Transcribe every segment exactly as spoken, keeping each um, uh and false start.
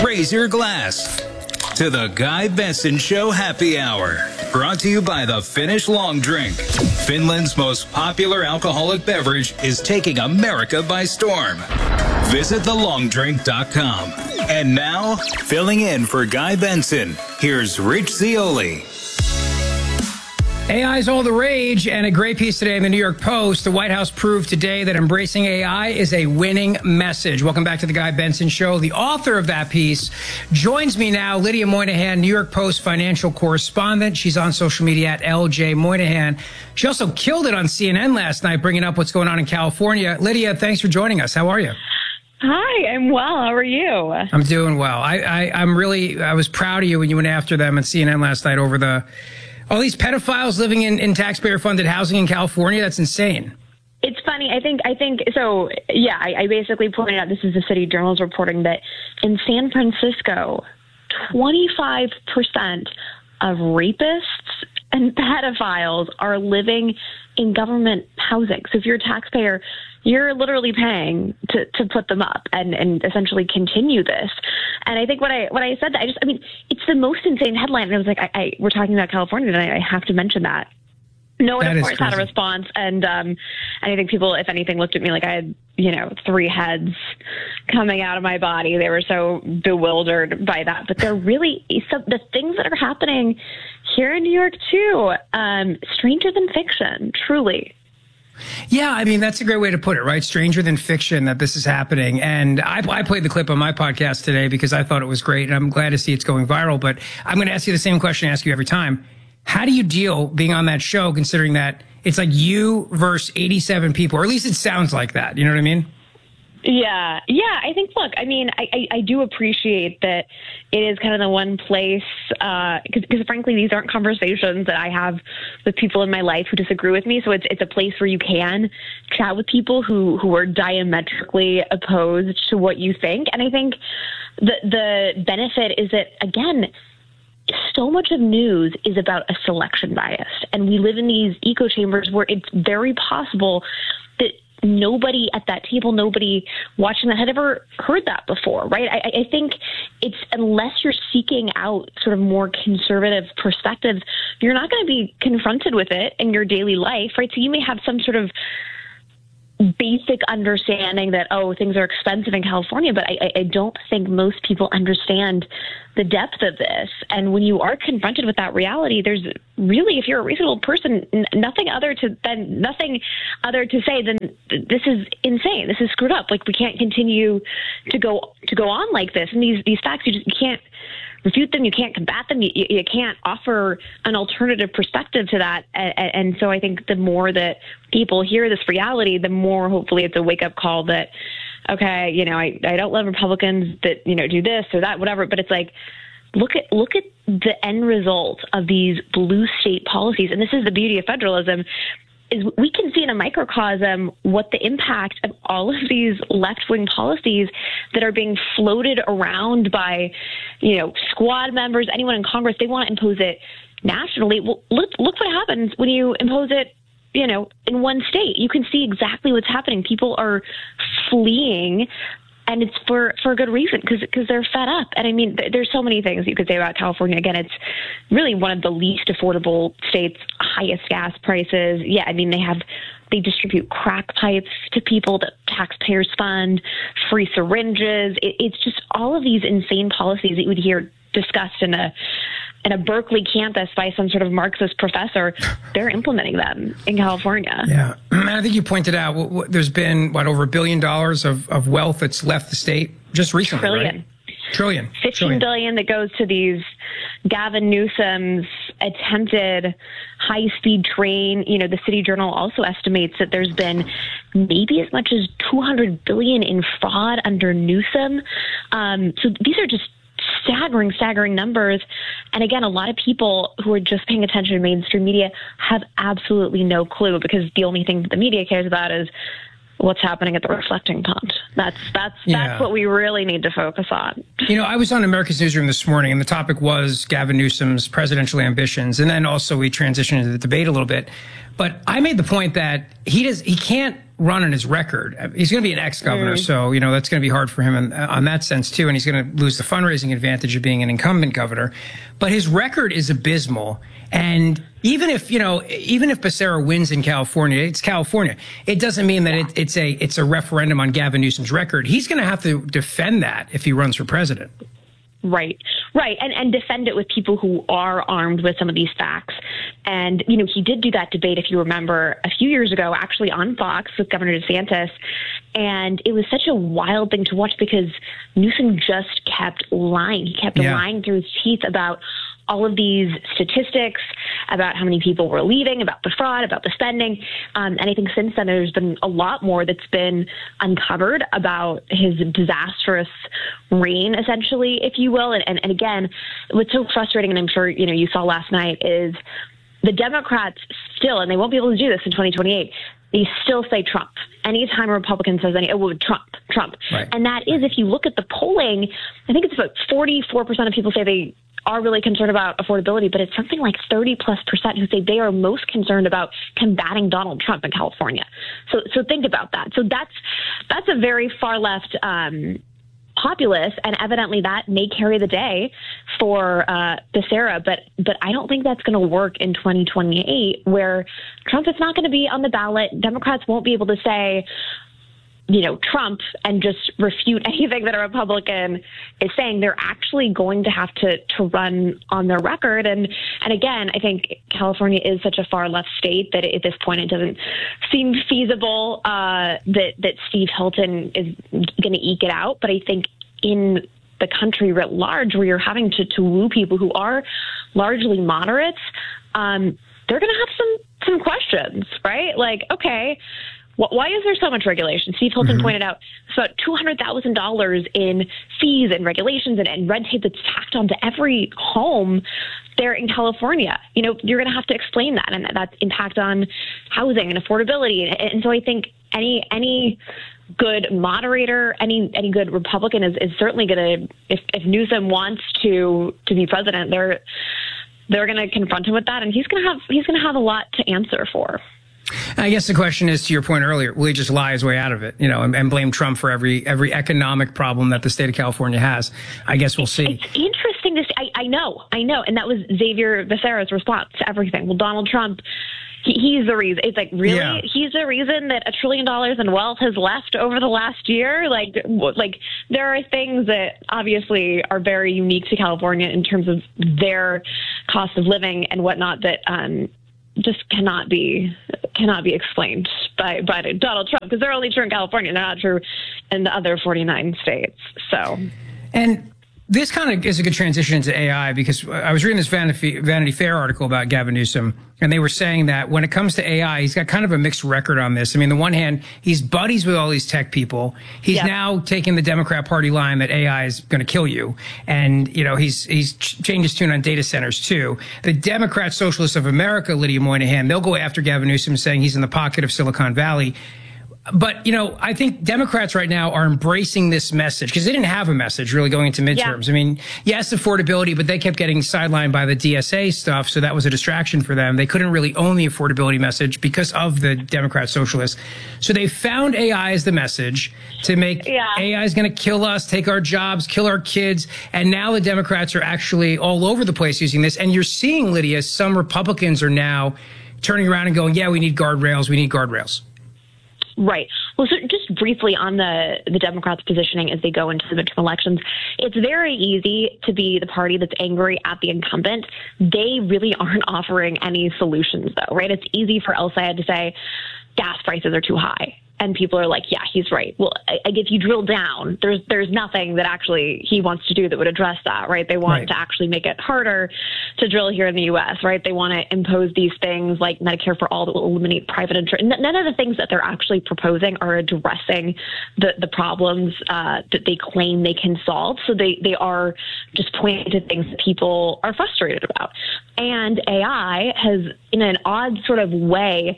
raise your glass to the Guy Benson Show Happy Hour. Brought to you by the Finnish Long Drink. Finland's most popular alcoholic beverage is taking America by storm. Visit the long drink dot com. And now, filling in for Guy Benson, here's Rich Zeoli. A I is all the rage, and a great piece today in the New York Post. The White House proved today that embracing A I is a winning message. Welcome back to the Guy Benson Show. The author of that piece joins me now, Lydia Moynihan, New York Post financial correspondent. She's on social media at L J Moynihan. She also killed it on C N N last night, bringing up what's going on in California. Lydia, thanks for joining us. How are you? Hi, I'm well. How are you? I'm doing well. I, I, I'm really, I was proud of you when you went after them at C N N last night over the all these pedophiles living in, in taxpayer-funded housing in California. That's insane. It's funny. I think, I think, so, yeah, I, I basically pointed out, this is the City Journal's reporting, that in San Francisco, twenty-five percent of rapists and pedophiles are living in government housing. So if you're a taxpayer, you're literally paying to, to put them up and, and essentially continue this. And I think when I when I said that, I just, I mean, it's the most insane headline. And I was like, I, I we're talking about California tonight. I have to mention that. No one, That of is course, had a crazy. response. And, um, and I think people, if anything, looked at me like I had, you know, three heads coming out of my body. They were so bewildered by that. But they're really, some, the things that are happening here in New York, too, um, stranger than fiction, truly. Yeah, I mean, that's a great way to put it, right? Stranger than fiction that this is happening. And I, I played the clip on my podcast today because I thought it was great, and I'm glad to see it's going viral. But I'm going to ask you the same question I ask you every time. How do you deal being on that show, considering that it's like you versus eighty-seven people, or at least it sounds like that? You know what I mean? Yeah. Yeah. I think, look, I mean, I, I, I do appreciate that it is kind of the one place, uh, cause, cause frankly, these aren't conversations that I have with people in my life who disagree with me. So it's, it's a place where you can chat with people who, who are diametrically opposed to what you think. And I think the, the benefit is that, again, so much of news is about a selection bias. And we live in these echo chambers where it's very possible that nobody at that table, nobody watching that had ever heard that before, right? I, I think it's, unless you're seeking out sort of more conservative perspectives, you're not going to be confronted with it in your daily life, right? So you may have some sort of basic understanding that, oh, things are expensive in California, but I, I don't think most people understand the depth of this. And when you are confronted with that reality, there's really, if you're a reasonable person, n- nothing other to than nothing other to say than this is insane. This is screwed up. Like, we can't continue to go to go on like this. And these these facts, you just you can't refute them. You can't combat them. You, you can't offer an alternative perspective to that. And, and so I think the more that people hear this reality, the more hopefully it's a wake up call that, okay, you know, I, I don't love Republicans that, you know, do this or that, whatever. But it's like, look at look at the end result of these blue state policies. And this is the beauty of federalism, is we can see in a microcosm what the impact of all of these left-wing policies that are being floated around by, you know, squad members, anyone in Congress. They want to impose it nationally. Well, look, look what happens when you impose it, you know, in one state. You can see exactly what's happening. People are fleeing, and it's for, for a good reason, because because they're fed up. And I mean, th- there's so many things you could say about California. Again, it's really one of the least affordable states, highest gas prices. Yeah, I mean, they have they distribute crack pipes to people that taxpayers fund, free syringes. It, it's just all of these insane policies that you would hear discussed in a in a Berkeley campus by some sort of Marxist professor. They're implementing them in California. Yeah. And I think you pointed out w- w- there's been, what, over a billion dollars of, of wealth that's left the state just recently, Trillion. right? Trillion. fifteen Trillion. billion that goes to these Gavin Newsom's attempted high-speed train. You know, the City Journal also estimates that there's been maybe as much as two hundred billion in fraud under Newsom. Um, so these are just staggering, staggering numbers. And again, a lot of people who are just paying attention to mainstream media have absolutely no clue, because the only thing that the media cares about is what's happening at the reflecting pond. That's that's Yeah. that's what we really need to focus on. You know, I was on America's Newsroom this morning, and the topic was Gavin Newsom's presidential ambitions. And then also we transitioned into the debate a little bit. But I made the point that he does he can't run on his record. He's going to be an ex-governor, mm. so, you know, that's going to be hard for him in, on that sense, too. And he's going to lose the fundraising advantage of being an incumbent governor. But his record is abysmal. And even if, you know, even if Becerra wins in California, it's California. It doesn't mean that it, it's a it's a referendum on Gavin Newsom's record. He's going to have to defend that if he runs for president. Right, right. And and defend it with people who are armed with some of these facts. And, you know, he did do that debate, if you remember, a few years ago, actually on Fox with Governor DeSantis. And it was such a wild thing to watch because Newsom just kept lying. He kept yeah. lying through his teeth about all of these statistics, about how many people were leaving, about the fraud, about the spending. Um, and I think since then, there's been a lot more that's been uncovered about his disastrous reign, essentially, if you will. And, and, and again, what's so frustrating, and I'm sure, you know, you saw last night, is the Democrats still, and they won't be able to do this in twenty twenty-eight, they still say Trump. Anytime a Republican says any, oh, well, Trump, Trump. Right. And that is, if you look at the polling, I think it's about forty-four percent of people say they are really concerned about affordability, but it's something like thirty plus percent who say they are most concerned about combating Donald Trump in California. So, so think about that. So that's, that's a very far left, um, populist, and evidently that may carry the day for uh, Becerra, but but I don't think that's going to work in twenty twenty-eight, where Trump is not going to be on the ballot. Democrats won't be able to say, you know, Trump and just refute anything that a Republican is saying. They're actually going to have to to run on their record. And and again, I think California is such a far left state that at this point it doesn't seem feasible uh, that that Steve Hilton is going to eke it out. But I think in the country writ large, where you're having to, to woo people who are largely moderates, um, they're going to have some some questions, right? Like, okay, why is there so much regulation? Steve Hilton mm-hmm. pointed out it's about two hundred thousand dollars in fees and regulations and, and red tape that's tacked onto every home there in California. You know, you're going to have to explain that, and that's impact on housing and affordability. And, and so I think any any good moderator, any any good Republican is, is certainly going to, if, if Newsom wants to to be president, they're they're going to confront him with that, and he's going to have he's going to have a lot to answer for. I guess the question is, to your point earlier, will he just lie his way out of it, you know, and, and blame Trump for every every economic problem that the state of California has? I guess we'll see. It's interesting to see. I, I know, I know. And that was Xavier Becerra's response to everything. Well, Donald Trump, he, he's the reason. It's like, really? Yeah. He's the reason that a trillion dollars in wealth has left over the last year? Like, like there are things that obviously are very unique to California in terms of their cost of living and whatnot that, um, just cannot be cannot be explained by, by Donald Trump, because they're only true in California. They're not true in the other forty-nine states. So, and this kind of is a good transition into A I, because I was reading this Vanity, Vanity Fair article about Gavin Newsom, and they were saying that when it comes to A I, he's got kind of a mixed record on this. I mean, on the one hand, he's buddies with all these tech people. He's yep. now taking the Democrat Party line that A I is going to kill you. And, you know, he's he's changed his tune on data centers, too. The Democrat Socialists of America, Lydia Moynihan, they'll go after Gavin Newsom, saying he's in the pocket of Silicon Valley. But, you know, I think Democrats right now are embracing this message, because they didn't have a message really going into midterms. Yeah. I mean, yes, affordability, but they kept getting sidelined by the D S A stuff, so that was a distraction for them. They couldn't really own the affordability message because of the Democrat socialists. So they found A I as the message to make yeah. A I is going to kill us, take our jobs, kill our kids. And now the Democrats are actually all over the place using this. And you're seeing, Lydia, some Republicans are now turning around and going, yeah, we need guardrails, we need guardrails. Right. Well, so just briefly on the, the Democrats' positioning as they go into the midterm elections, it's very easy to be the party that's angry at the incumbent. They really aren't offering any solutions, though, right? It's easy for El Sayed to say gas prices are too high. And people are like, yeah, he's right. Well, I, I, if you drill down, there's there's nothing that actually he wants to do that would address that, right? They want right. to actually make it harder to drill here in the U S, right? They want to impose these things like Medicare for All that will eliminate private insurance. None of the things that they're actually proposing are addressing the, the problems uh, that they claim they can solve. So they, they are just pointing to things that people are frustrated about. And A I has, in an odd sort of way,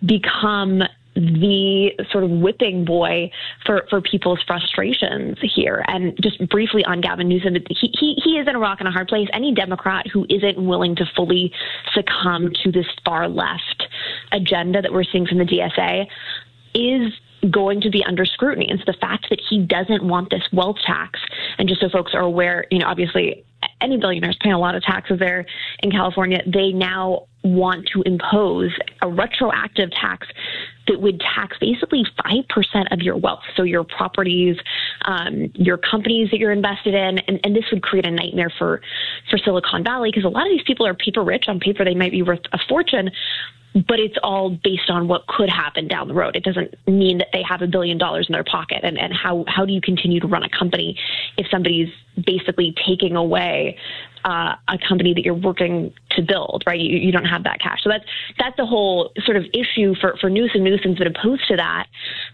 become the sort of whipping boy for, for people's frustrations here. And just briefly on Gavin Newsom, he, he, he is in a rock and a hard place. Any Democrat who isn't willing to fully succumb to this far left agenda that we're seeing from the D S A, is going to be under scrutiny. And so the fact that he doesn't want this wealth tax, and just so folks are aware, you know, obviously any billionaires paying a lot of taxes there in California, they now want to impose a retroactive tax that would tax basically five percent of your wealth. So your properties, um, your companies that you're invested in, and, and this would create a nightmare for, for Silicon Valley, because a lot of these people are paper rich. On paper, they might be worth a fortune, but it's all based on what could happen down the road. It doesn't mean that they have a billion dollars in their pocket. And, and how, how do you continue to run a company if somebody's basically taking away uh, a company that you're working to build, right? You, you don't have that cash. So that's that's the whole sort of issue for, for Newsom. Newsom's been opposed to that.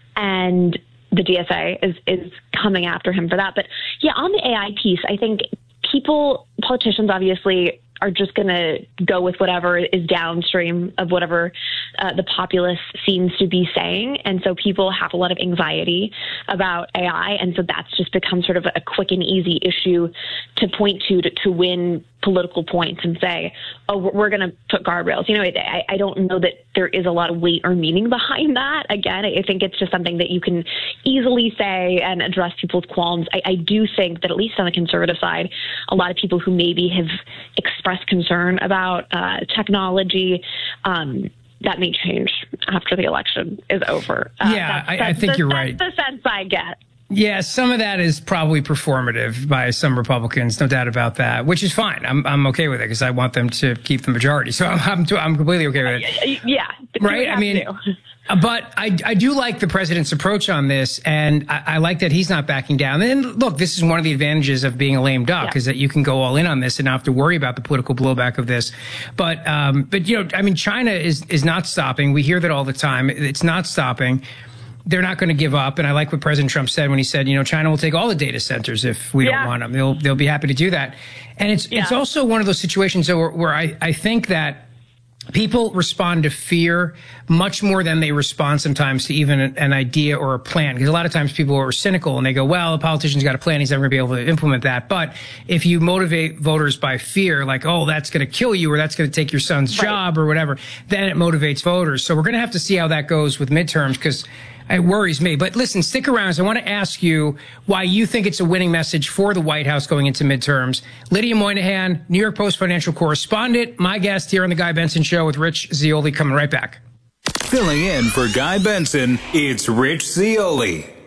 And the D S A is, is coming after him for that. But yeah, on the A I piece, I think people, politicians obviously are just going to go with whatever is downstream of whatever uh, the populace seems to be saying. And so people have a lot of anxiety about A I. And so that's just become sort of a quick and easy issue to point to, to, to win political points and say, oh, we're going to put guardrails. You know, I, I don't know that there is a lot of weight or meaning behind that. Again, I think it's just something that you can easily say and address people's qualms. I, I do think that at least on the conservative side, a lot of people who maybe have expressed concern about uh, technology, um, that may change after the election is over. Uh, yeah, that's, I, that's I think the, you're that's right. That's the sense I get. Yeah, some of that is probably performative by some Republicans, no doubt about that, which is fine. I'm I'm okay with it because I want them to keep the majority. So I'm I'm, I'm completely okay with it. Yeah, right. I mean, but I I do like the president's approach on this, and I, I like that he's not backing down. And look, this is one of the advantages of being a lame duck, yeah. is that you can go all in on this and not have to worry about the political blowback of this. But um, but you know, I mean, China is is not stopping. We hear that all the time. It's not stopping. They're not going to give up. And I like what President Trump said when he said, you know, China will take all the data centers if we yeah. don't want them. They'll they'll be happy to do that. And it's yeah. it's also one of those situations where, where I, I think that people respond to fear much more than they respond sometimes to even an, an idea or a plan. Because a lot of times people are cynical and they go, well, the politician's got a plan. He's never going to be able to implement that. But if you motivate voters by fear, like, oh, that's going to kill you or that's going to take your son's right. job or whatever, then it motivates voters. So we're going to have to see how that goes with midterms because it worries me. But listen, stick around. I want to ask you why you think it's a winning message for the White House going into midterms. Lydia Moynihan, New York Post financial correspondent, my guest here on The Guy Benson Show with Rich Zeoli, coming right back. Filling in for Guy Benson, it's Rich Zeoli.